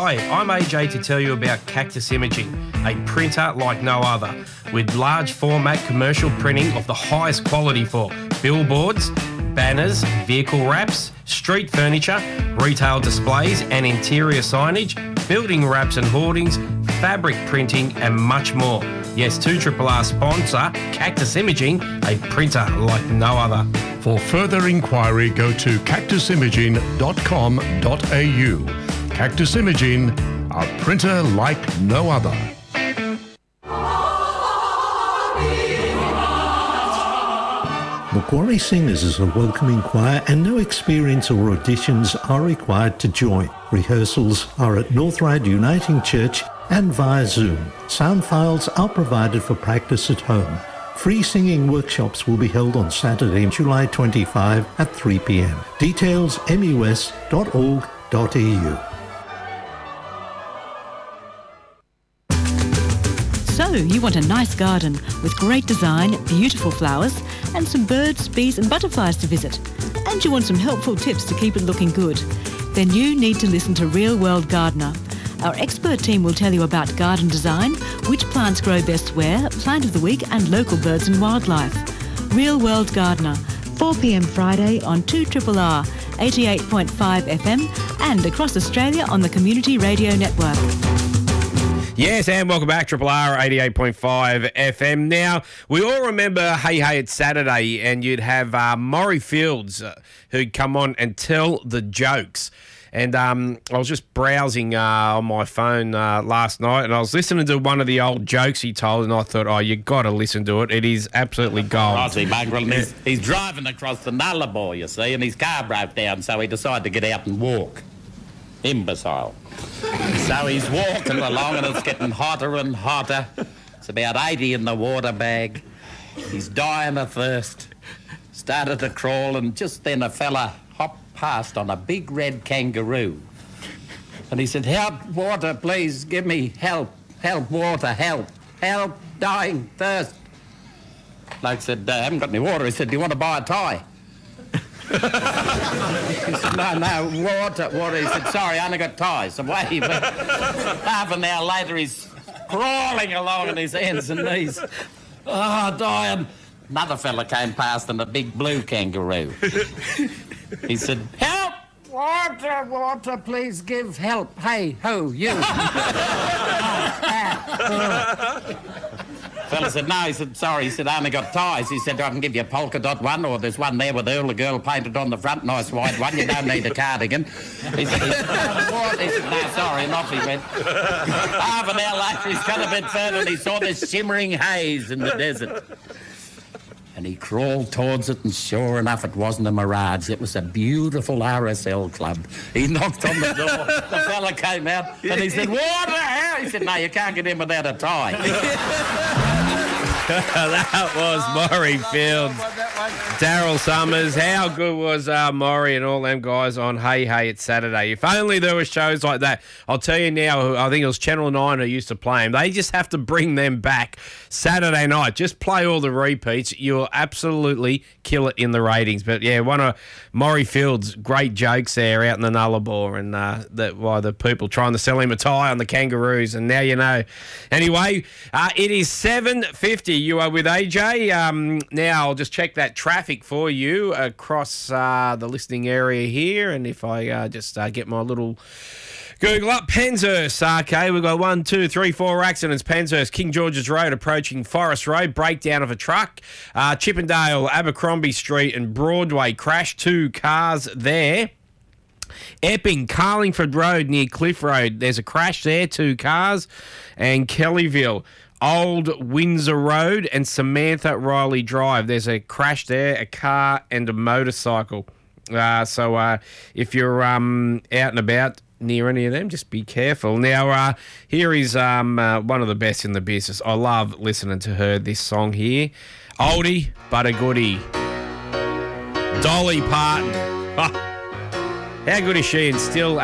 Hi, I'm AJ to tell you about Cactus Imaging, a printer like no other, with large format commercial printing of the highest quality for billboards, banners, vehicle wraps, street furniture, retail displays and interior signage, building wraps and hoardings, fabric printing and much more. Yes, 2RRR sponsor Cactus Imaging, a printer like no other. For further inquiry, go to cactusimaging.com.au. Cactus Imaging, a printer like no other. Macquarie Singers is a welcoming choir and no experience or auditions are required to join. Rehearsals are at North Ryde Uniting Church and via Zoom. Sound files are provided for practice at home. Free singing workshops will be held on Saturday, July 25 at 3 p.m. Details mus.org.au. So, you want a nice garden with great design, beautiful flowers, and some birds, bees and butterflies to visit. And you want some helpful tips to keep it looking good. Then you need to listen to Real World Gardener. Our expert team will tell you about garden design, which plants grow best where, plant of the week and local birds and wildlife. Real World Gardener, 4 p.m. Friday on 2RRR 88.5 FM and across Australia on the Community Radio Network. Yes, and welcome back, Triple R 88.5 FM. Now, we all remember Hey Hey It's Saturday, and you'd have Maury Fields who'd come on and tell the jokes. And I was just browsing on my phone last night, and I was listening to one of the old jokes he told, and I thought, oh, you got to listen to it. It is absolutely gold. Rossi Mongrel, he's driving across the Nullarbor, you see, and his car broke down, so he decided to get out and walk. Imbecile. So he's walking along and it's getting hotter and hotter. It's about 80 in the water bag. He's dying of thirst. Started to crawl and just then a fella hopped past on a big red kangaroo. And he said, help, water, please, give me help. Help, water, help. Help, dying, thirst. Bloke said, I haven't got any water. He said, do you want to buy a tie? He said, no, water. He said, sorry, I only got ties. Away. But half an hour later, he's crawling along on his hands and knees. Oh, dying. Another fella came past in a big blue kangaroo. He said, help! Water, please give help. Hey, ho, you. Fella said, no. He said, sorry. He said, I only got ties. He said, I can give you a polka dot one, or there's one there with Earl the Girl painted on the front, nice wide one. You don't need a cardigan. He said, what? He said, no, sorry, and off he went. Half an hour later, he's got a bit further and he saw this shimmering haze in the desert. And he crawled towards it, and sure enough, it wasn't a mirage. It was a beautiful RSL club. He knocked on the door. The fella came out, and he said, "What the hell?" He said, "No, you can't get in without a tie." That was Maury Fields. Daryl Summers. How good was Maury and all them guys on Hey Hey It's Saturday? If only there were shows like that. I'll tell you now, I think it was Channel 9 who used to play them. They just have to bring them back Saturday night. Just play all the repeats. You'll absolutely kill it in the ratings. But, yeah, one of Maury Fields' great jokes there out in the Nullarbor, and the people trying to sell him a tie on the Kangaroos, and now you know. Anyway, it is 7:50. You are with AJ. Now I'll just check that traffic for you across the listening area here, and if I just get my little Google up, Penshurst, okay, we've got 1, 2, 3, 4 accidents. Penshurst, King George's Road approaching Forest Road, breakdown of a truck. Chippendale, Abercrombie Street and Broadway crash, 2 cars there. Epping, Carlingford Road near Cliff Road, there's a crash there, 2 cars. And Kellyville, Old Windsor Road and Samantha Riley Drive, there's a crash there, a car and a motorcycle. So if you're out and about near any of them, just be careful. Now, here is one of the best in the business. I love listening to her, this song here. Oldie but a goodie. Dolly Parton. How good is she? And still